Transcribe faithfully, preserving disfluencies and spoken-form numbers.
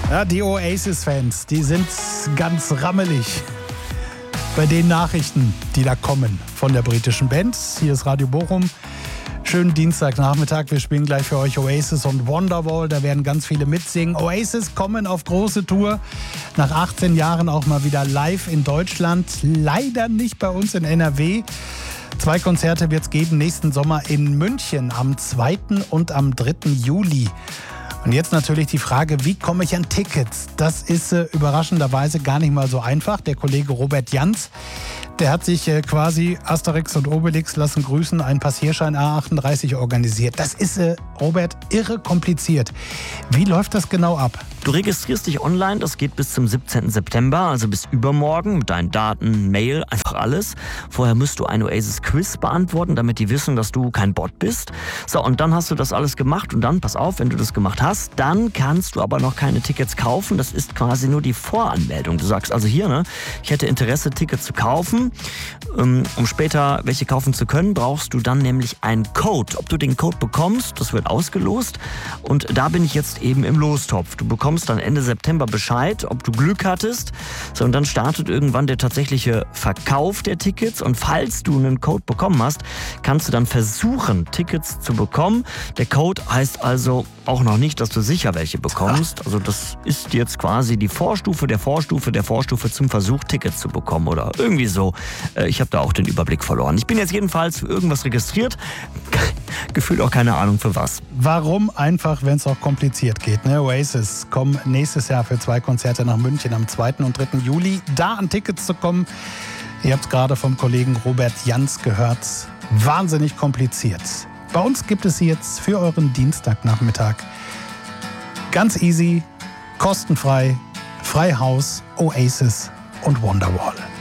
Ja, die Oasis-Fans, die sind ganz rammelig bei den Nachrichten, die da kommen von der britischen Band. Hier ist Radio Bochum. Schönen Dienstagnachmittag. Wir spielen gleich für euch Oasis und Wonderwall. Da werden ganz viele mitsingen. Oasis kommen auf große Tour. Nach achtzehn Jahren auch mal wieder live in Deutschland. Leider nicht bei uns in N R W. Zwei Konzerte wird es geben nächsten Sommer in München am zweiten und am dritten Juli. Und jetzt natürlich die Frage, wie komme ich an Tickets? Das ist äh, überraschenderweise gar nicht mal so einfach. Der Kollege Robert Jans, der hat sich äh, quasi Asterix und Obelix lassen grüßen, einen Passierschein A achtunddreißig organisiert. Das ist, äh, Robert, irre kompliziert. Wie läuft das genau ab? Du registrierst dich online, das geht bis zum siebzehnten September, also bis übermorgen, mit deinen Daten, Mail, einfach alles. Vorher musst du ein Oasis-Quiz beantworten, damit die wissen, dass du kein Bot bist. So, und dann hast du das alles gemacht und dann, pass auf, wenn du das gemacht hast, dann kannst du aber noch keine Tickets kaufen. Das ist quasi nur die Voranmeldung. Du sagst also hier, ne, ich hätte Interesse, Tickets zu kaufen. Um später welche kaufen zu können, brauchst du dann nämlich einen Code. Ob du den Code bekommst, das wird ausgelost. Und da bin ich jetzt eben im Lostopf. Du bekommst dann Ende September Bescheid, ob du Glück hattest. So, und dann startet irgendwann der tatsächliche Verkauf der Tickets. Und falls du einen Code bekommen hast, kannst du dann versuchen, Tickets zu bekommen. Der Code heißt also auch noch nicht, dass du sicher welche bekommst. Also das ist jetzt quasi die Vorstufe der Vorstufe der Vorstufe zum Versuch, Tickets zu bekommen oder irgendwie so. Ich habe da auch den Überblick verloren. Ich bin jetzt jedenfalls für irgendwas registriert. Gefühlt auch keine Ahnung für was. Warum einfach, wenn es auch kompliziert geht? Ne? Oasis kommen nächstes Jahr für zwei Konzerte nach München am zweiten und dritten Juli. Da an Tickets zu kommen, ihr habt es gerade vom Kollegen Robert Jans gehört, wahnsinnig kompliziert. Bei uns gibt es sie jetzt für euren Dienstagnachmittag. Ganz easy, kostenfrei, frei Haus, Oasis und Wonderwall.